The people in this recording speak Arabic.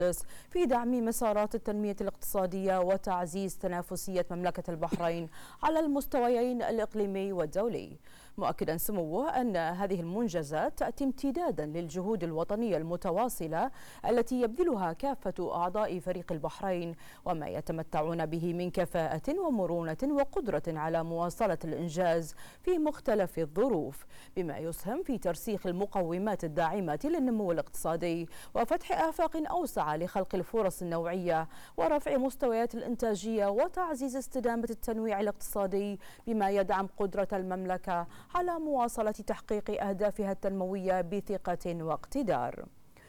في دعم مسارات التنمية الاقتصادية وتعزيز تنافسية مملكة البحرين على المستويين الإقليمي والدولي، مؤكدا سموه أن هذه المنجزات تأتي امتدادا للجهود الوطنية المتواصلة التي يبذلها كافة أعضاء فريق البحرين، وما يتمتعون به من كفاءة ومرونة وقدرة على مواصلة الإنجاز في مختلف الظروف، بما يسهم في ترسيخ المقومات الداعمة للنمو الاقتصادي وفتح آفاق أوسع لخلق الفرص النوعية ورفع مستويات الإنتاجية وتعزيز استدامة التنويع الاقتصادي، بما يدعم قدرة المملكة على مواصلة تحقيق أهدافها التنموية بثقة واقتدار.